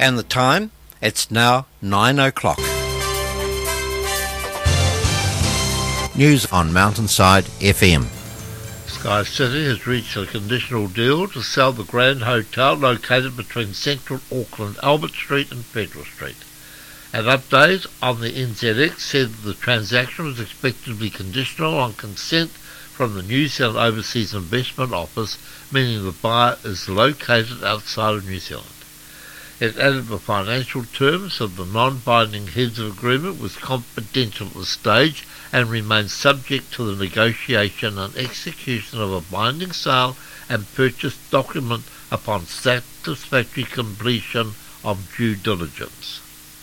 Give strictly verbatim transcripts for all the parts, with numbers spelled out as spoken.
And the time? It's now nine o'clock. News on Mountainside F M. Sky City has reached a conditional deal to sell the Grand Hotel located between central Auckland, Albert Street and Federal Street. An update on the N Z X said that the transaction was expected to be conditional on consent from the New Zealand Overseas Investment Office, meaning the buyer is located outside of New Zealand. It added the financial terms of the non-binding heads of agreement was confidential at this stage and remains subject to the negotiation and execution of a binding sale and purchase document upon satisfactory completion of due diligence.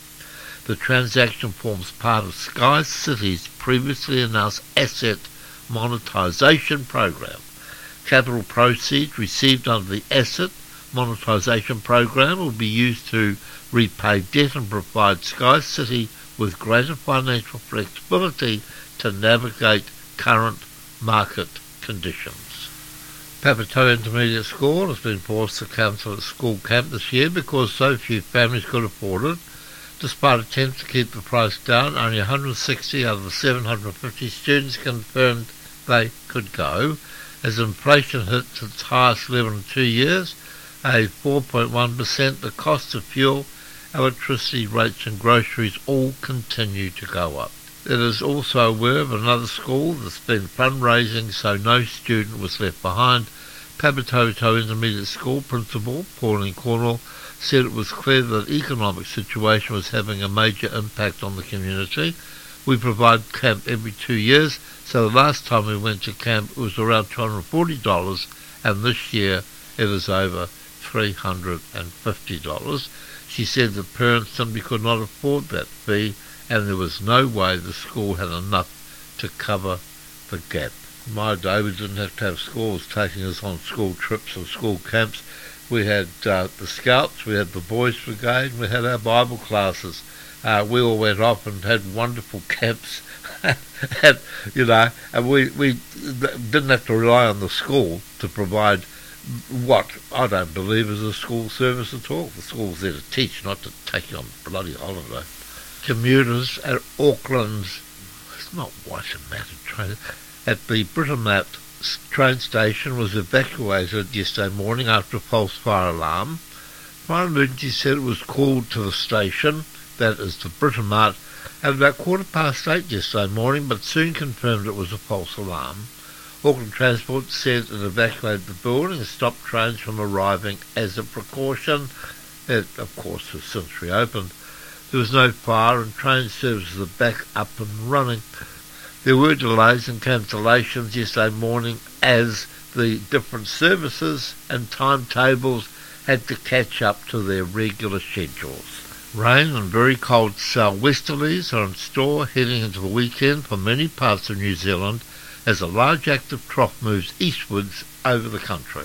The transaction forms part of Sky City's previously announced asset monetisation program. Capital proceeds received under the asset monetisation program will be used to repay debt and provide Sky City with greater financial flexibility to navigate current market conditions. Papatoetoe Intermediate School has been forced to cancel its school camp this year because so few families could afford it. Despite attempts to keep the price down, only one hundred sixty out of the seven hundred fifty students confirmed they could go. As inflation hits its highest level in two years, a four point one percent, the cost of fuel, electricity rates and groceries all continue to go up. It is also aware of another school that's been fundraising so no student was left behind. Papatoetoe Intermediate School Principal Pauline Cornwall said it was clear that the economic situation was having a major impact on the community. We provide camp every two years, so the last time we went to camp it was around two hundred forty dollars, and this year it is over three hundred fifty dollars. She said that parents simply could not afford that fee, and there was no way the school had enough to cover the gap. In my day, we didn't have to have schools taking us on school trips or school camps. We had uh, the Scouts, we had the Boys Brigade, we had our Bible classes. Uh, we all went off and had wonderful camps, and, you know, and we, we didn't have to rely on the school to provide what I don't believe is a school service at all. The school's there to teach, not to take you on a bloody holiday. Commuters at Auckland's, it's not Waitemata train, at the Britomart train station was evacuated yesterday morning after a false fire alarm. Fire emergency said it was called to the station, that is the Britomart, at about quarter past eight yesterday morning, but soon confirmed it was a false alarm. Auckland Transport said it evacuated the building and stopped trains from arriving as a precaution. It, of course, has since reopened. There was no fire and train services are back up and running. There were delays and cancellations yesterday morning as the different services and timetables had to catch up to their regular schedules. Rain and very cold southwesterlies are in store heading into the weekend for many parts of New Zealand as a large active trough moves eastwards over the country.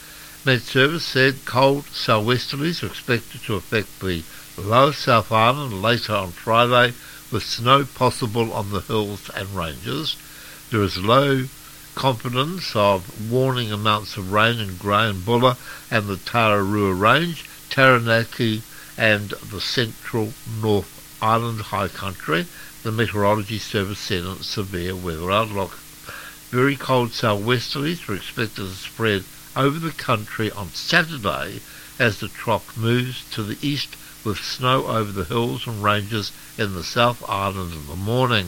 Met Service said cold southwesterlies are expected to affect the lower South Island later on Friday, with snow possible on the hills and ranges. There is low confidence of warning amounts of rain in Grey and Buller and the Tararua Range, Taranaki and the central North Island high country. The Meteorology Service said in its severe weather outlook. Very cold southwesterlies are expected to spread over the country on Saturday as the trough moves to the east, with snow over the hills and ranges in the South Island in the morning.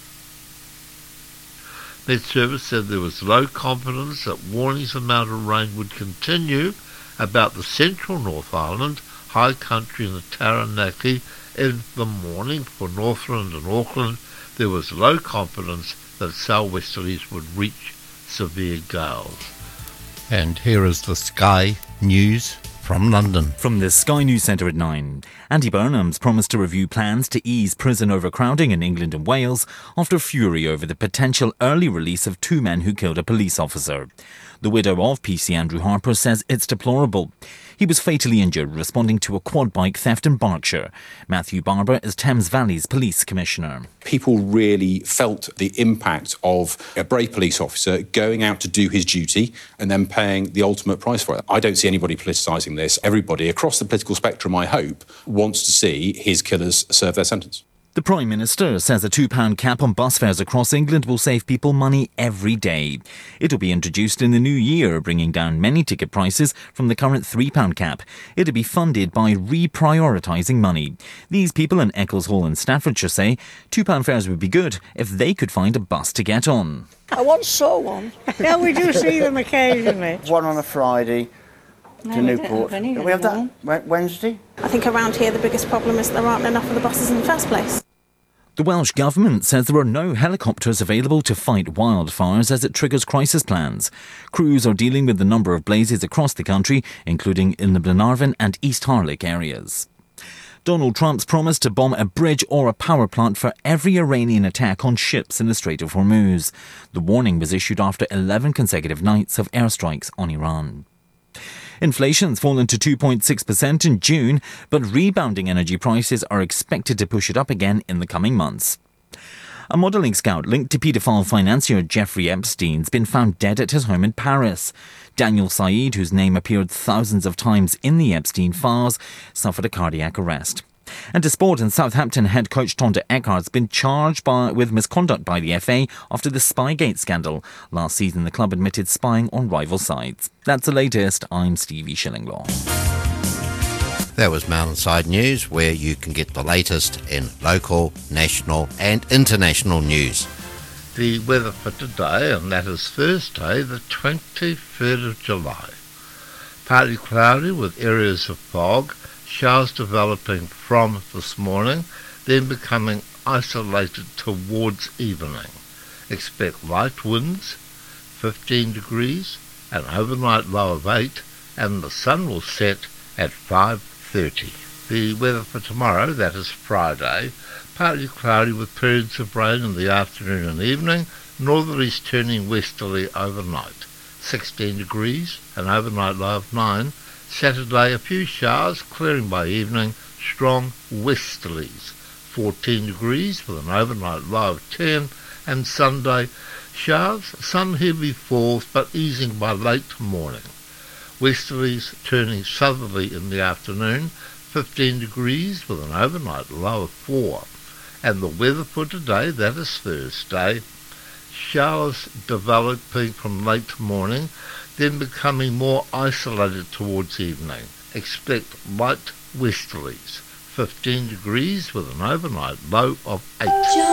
Met Service said there was low confidence that warnings of mountain rain would continue about the central North Island, high country and the Taranaki in the morning. For Northland and Auckland, there was low confidence that southwesterlies would reach severe gales. And here is the Sky News from London. From the Sky News Centre at nine. Andy Burnham's promised to review plans to ease prison overcrowding in England and Wales after fury over the potential early release of two men who killed a police officer. The The widow of P C Andrew Harper says it's deplorable. He was fatally injured responding to a quad bike theft in Berkshire. Matthew Barber is Thames Valley's police commissioner. People really felt the impact of a brave police officer going out to do his duty and then paying the ultimate price for it. I don't see anybody politicising this. Everybody across the political spectrum, I hope, wants to see his killers serve their sentence. The Prime Minister says a two pound cap on bus fares across England will save people money every day. It'll be introduced in the new year, bringing down many ticket prices from the current three pound cap. It'll be funded by reprioritising money. These people in Eccleshall and Staffordshire say two pound fares would be good if they could find a bus to get on. I once saw one. Yeah, we do see them occasionally. One on a Friday to No, we don't Newport. have any Do we have that anymore. Wed- Wednesday? I think around here the biggest problem is there aren't enough of the buses in the first place. The Welsh Government says there are no helicopters available to fight wildfires as it triggers crisis plans. Crews are dealing with the number of blazes across the country, including in the Blenarvan and East Harlech areas. Donald Trump's promised to bomb a bridge or a power plant for every Iranian attack on ships in the Strait of Hormuz. The warning was issued after eleven consecutive nights of airstrikes on Iran. Inflation's fallen to two point six percent in June, but rebounding energy prices are expected to push it up again in the coming months. A modelling scout linked to paedophile financier Jeffrey Epstein's been found dead at his home in Paris. Daniel Said, whose name appeared thousands of times in the Epstein files, suffered a cardiac arrest. And to sport, and Southampton head coach Tonda Eckhart's been charged by, with misconduct by the F A after the Spygate scandal. Last season, the club admitted spying on rival sides. That's the latest. I'm Stevie Shillinglaw. That was Mountainside News, where you can get the latest in local, national and international news. The weather for today, and that is Thursday, the twenty-third of July. Partly cloudy with areas of fog. Showers developing from this morning, then becoming isolated towards evening. Expect light winds, fifteen degrees, an overnight low of eight, and the sun will set at five thirty. The weather for tomorrow, that is Friday, partly cloudy with periods of rain in the afternoon and evening, northerlies turning westerly overnight. sixteen degrees, an overnight low of nine. Saturday, a few showers, clearing by evening, strong westerlies, fourteen degrees with an overnight low of ten, and Sunday, showers, some heavy falls, but easing by late morning. Westerlies turning southerly in the afternoon, fifteen degrees with an overnight low of four. And the weather for today, that is Thursday, showers developing from late morning, then becoming more isolated towards evening. Expect light westerlies, fifteen degrees with an overnight low of eight.